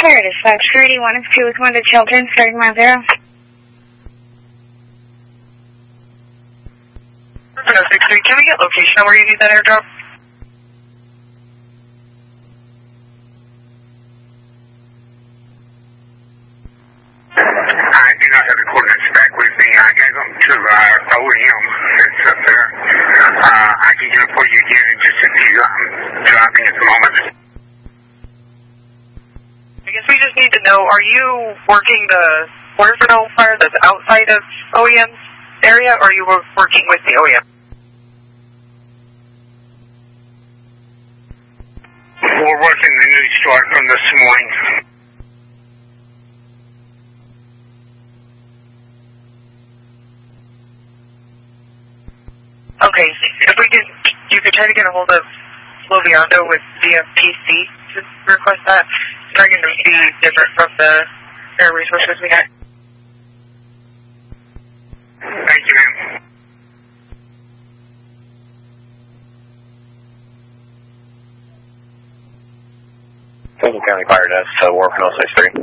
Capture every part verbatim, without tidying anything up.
Here it is, Fox thirty, one is two with one to children, starting mile zero. No, six three, can we get location on where you need that airdrop? I do not have the coordinates back with me. I gave them to our O M that's up there. Uh, I can get them for you again in just a few. I'm driving at the moment. I guess we just need to know, are you working the Waterford fire that's outside of O E M's area, or are you working with the O E M? We're working the new start from this morning. Okay, if we could, you could try to get a hold of Loviando with via P C to request that. It's not going to be different from the air resources we had. Thank you, ma'am. Fulton County Fire Desk, uh, Wharf oh six three.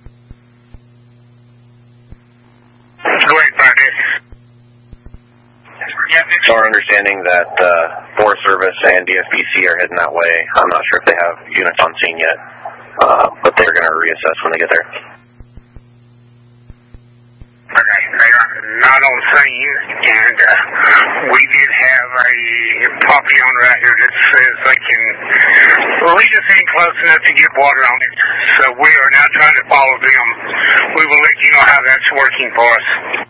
Go ahead, Fire Desk. It's our understanding that uh, Forest Service and D F B C are heading that way. I'm not sure if they have units on scene yet, uh, but they're going to reassess when they get there. Okay, they are not on scene, and uh, we did have a property owner out here that says they can lead us in close enough to get water on it. So we are now trying to follow them. We will let you know how that's working for us.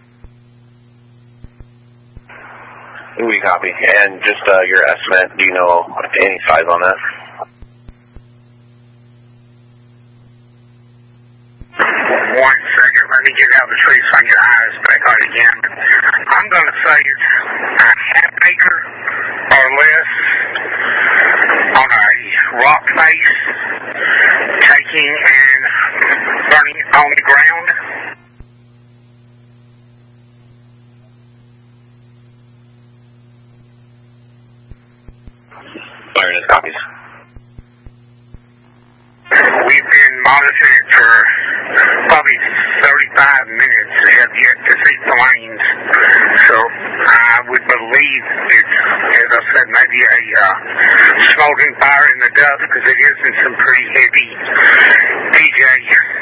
We copy. And just uh, your estimate, do you know any size on that? One second, let me get out of the tree so I can get eyes back on it again. I'm going to say it's a half acre or less on a rock face, taking and burning on the ground. Fire Desk copies. We've been monitoring it for probably thirty-five minutes. They have yet to see flames. So I would believe it's, as I said, maybe a uh, smoldering fire in the dust, because it is in some pretty heavy P J